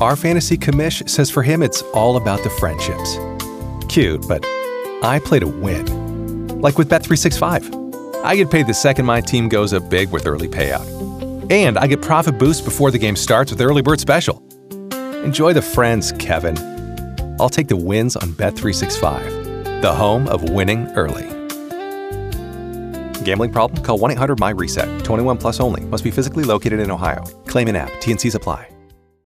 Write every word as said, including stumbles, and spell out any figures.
Our fantasy commish says for him it's all about the friendships. Cute, but I play to win. Like with Bet three sixty-five. I get paid the second my team goes up big with early payout. And I get profit boost before the game starts with Early Bird Special. Enjoy the friends, Kevin. I'll take the wins on Bet three sixty-five, the home of winning early. Gambling problem? Call one eight hundred M Y RESET. twenty-one plus only. Must be physically located in Ohio. Claim in app. T N Cs apply.